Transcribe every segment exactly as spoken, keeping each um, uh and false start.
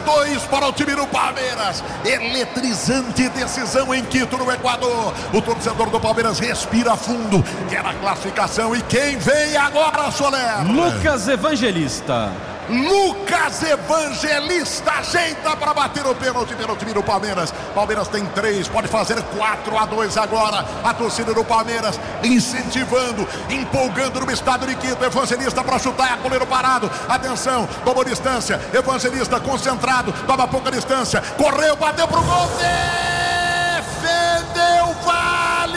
dois para o time do Palmeiras. Eletrizante decisão em Quito, no Equador. O torcedor do Palmeiras respira fundo, quer a classificação. E quem vem agora, Soler? Lucas Evangelista. Lucas Evangelista ajeita para bater o pênalti pelo time do Palmeiras. Palmeiras tem três, pode fazer quatro a dois agora. A torcida do Palmeiras incentivando, empolgando no estado de Quito. Evangelista para chutar, goleiro parado. Atenção, tomou distância. Evangelista concentrado, toma pouca distância. Correu, bateu pro gol. Defendeu, vale!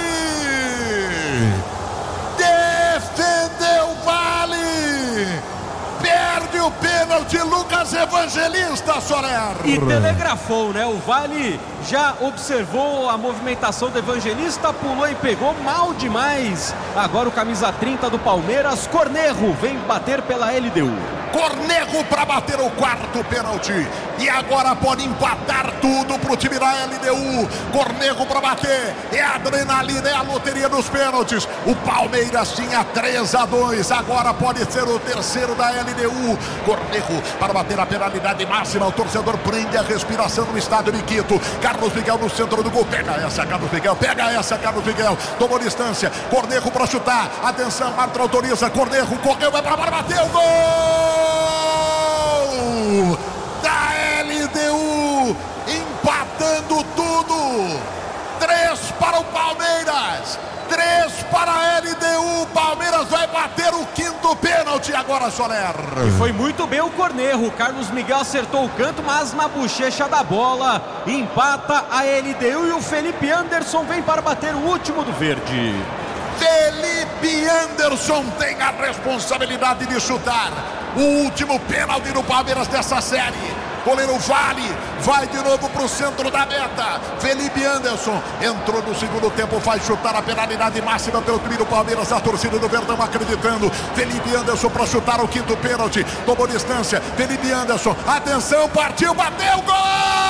Defendeu, vale! Perde o pênalti, Lucas Evangelista, Soler. E telegrafou, né? O Vale já observou a movimentação do Evangelista, pulou e pegou mal demais. Agora o camisa trinta do Palmeiras, Cornejo, vem bater pela L D U. Cornejo para bater o quarto pênalti. E agora pode empatar tudo pro time da L D U. Cornejo para bater. É a adrenalina, é a loteria dos pênaltis. O Palmeiras tinha três a dois. Agora pode ser o terceiro da L D U. Cornejo para bater a penalidade máxima. O torcedor prende a respiração no estádio de Quito. Carlos Miguel no centro do gol. Pega essa, Carlos Miguel. Pega essa, Carlos Miguel. Tomou distância. Cornejo para chutar. Atenção, árbitro autoriza. Cornejo correu, vai para bater o gol da L D U, empatando tudo. Três para o Palmeiras, três para a L D U. Palmeiras vai bater o quinto pênalti agora, Soler. E foi muito bem o Cornejo. Carlos Miguel acertou o canto, mas na bochecha da bola empata a L D U. E o Felipe Anderson vem para bater o último do verde. Felipe Anderson tem a responsabilidade de chutar o último pênalti do Palmeiras dessa série. Goleiro Vale vai de novo para o centro da meta. Felipe Anderson entrou no segundo tempo, vai chutar a penalidade máxima pelo time do Palmeiras. A torcida do Verdão acreditando. Felipe Anderson para chutar o quinto pênalti. Tomou distância. Felipe Anderson, atenção, partiu, bateu, gol!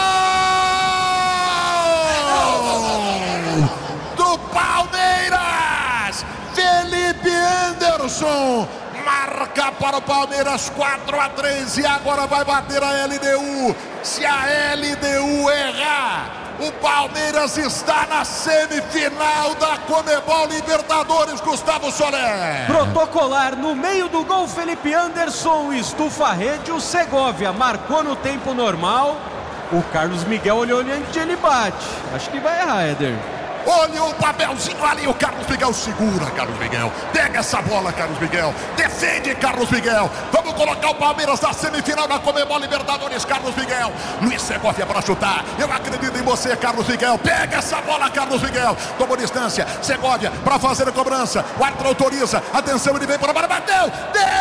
Do Palmeiras! Felipe Anderson marca para o Palmeiras quatro a três e agora vai bater a L D U. Se a L D U errar, o Palmeiras está na semifinal da Conmebol Libertadores, Gustavo Soler. Protocolar no meio do gol, Felipe Anderson estufa a rede, o Segovia marcou no tempo normal. O Carlos Miguel olhou onde ele bate. Acho que vai errar, Éder. Olha o papelzinho ali, o Carlos Miguel segura, Carlos Miguel. Pega essa bola, Carlos Miguel. Defende, Carlos Miguel. Vamos colocar o Palmeiras na semifinal da Conmebol Libertadores, Carlos Miguel. Luiz Segovia para chutar. Eu acredito em você, Carlos Miguel. Pega essa bola, Carlos Miguel. Tomou distância. Segovia para fazer a cobrança. O árbitro autoriza. Atenção, ele vem para a bola. Bateu! Deu!